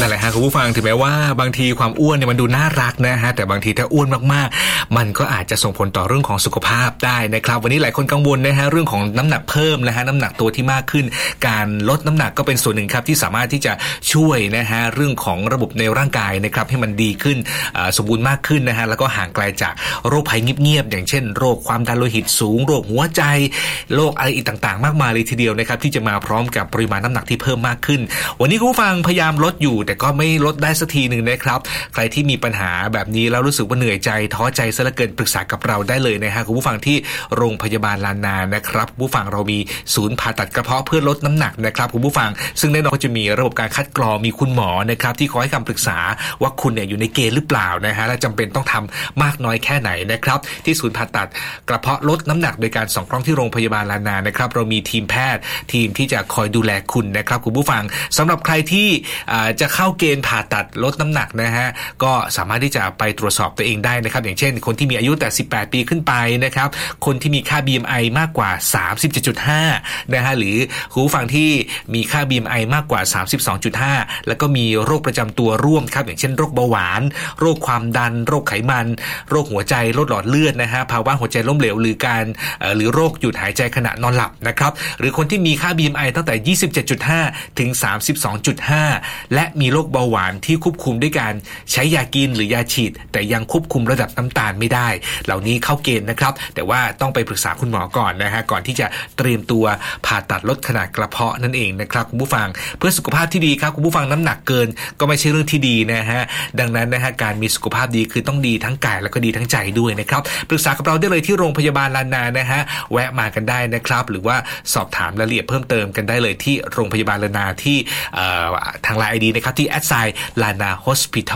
นั่นแหละฮะคุณผู้ฟังถึงแม้ว่าบางทีความอ้วนเนี่ยมันดูน่ารักนะฮะแต่บางทีถ้าอ้วนมากๆมันก็อาจจะส่งผลต่อเรื่องของสุขภาพได้นะครับวันนี้หลายคนกังวลนะฮะเรื่องของน้ำหนักเพิ่มนะฮะน้ำหนักตัวที่มากขึ้นการลดน้ำหนักก็เป็นส่วนหนึ่งครับที่สามารถที่จะช่วยนะฮะเรื่องของระบบในร่างกายนะครับให้มันดีขึ้นสมบูรณ์มากขึ้นนะฮะแล้วก็ห่างไกลจากโรคภัยเงียบๆอย่างเช่นโรคความดันโลหิตสูงโรคหัวใจโรคอะไรอีกต่างๆมากมายเลยทีเดียวนะครับที่จะมาพร้อมกับปริมาณน้ำหนักที่เพิ่มมากขึ้นวันนี้คุณผู้ฟังพยายามลดอยู่แต่ก็ไม่ลดได้สักทีนึงนะครับใครที่มีปัญหาแบบนี้แล้วรู้สึกว่าเหนื่อยใจท้อใจซะเหลือเกินปรึกษากับเราได้เลยนะฮะคุณผู้ฟังที่โรงพยาบาลลานานะครับคุณผู้ฟังเรามีศูนย์ผ่าตัดกระเพาะเพื่อลดน้ำหนักนะครับคุณผู้ฟังซึ่งแน่นอนก็จะมีระบบการคัดกรองมีคุณหมอนะครับที่คอยให้คำปรึกษาว่าคุณเนี่ยอยู่ในเกณฑ์หรือเปล่านะฮะและจำเป็นต้องทำมากน้อยแค่ไหนนะครับที่ศูนย์ผ่าตัดกระเพาะลดน้ำหนักโดยการส่องกล้องที่โรงพยาบาลลานานะครับเรามีทีมแพทย์ทีมที่จะคอยดูแลคุณนะครับคุณผู้ฟังสำหรับใครที่จะเข้าเกณฑ์ผ่าตัดลดน้ำหนักนะฮะก็สามารถที่จะไปตรวจสอบตัวเองได้นะครับอย่างเช่นคนที่มีอายุแต่18ปีขึ้นไปนะครับคนที่มีค่า BMI มากกว่า 37.5 นะฮะหรือคุณผู้ฟังที่มีค่า BMI มากกว่า 32.5 แล้วก็มีโรคประจำตัวร่วมครับอย่างเช่นโรคเบาหวานโรคความดันโรคไขมันโรคหัวใจโรคหลอดเลือดนะฮะภาวะหัวใจล้มเหลวหรือการหรือโรคหยุดหายใจขณะนอนหลับนะครับหรือคนที่มีค่า BMI ตั้งแต่ 27.5 ถึง 32.5 และมีโรคเบาหวานที่ควบคุมด้วยการใช้ยากินหรือยาฉีดแต่ยังควบคุมระดับน้ำตาลไม่ได้เหล่านี้เข้าเกณฑ์นะครับแต่ว่าต้องไปปรึกษาคุณหมอก่อนนะฮะก่อนที่จะเตรียมตัวผ่าตัดลดขนาดกระเพาะนั่นเองนะครับคุณผู้ฟังเพื่อสุขภาพที่ดีครับคุณผู้ฟังน้ำหนักเกินก็ไม่ใช่เรื่องที่ดีนะฮะดังนั้นนะฮะการมีสุขภาพดีคือต้องดีทั้งกายแล้วก็ดีทั้งใจด้วยนะครับปรึกษากับเราได้เลยที่โรงพยาบาลลานานะฮะแวะมากันได้นะครับหรือว่าสอบถามรายละเอียดเพิ่มเติมกันได้เลยที่โรงพยาบาลลานาที่ทาง LINE ID นะครับที่ @lana hospital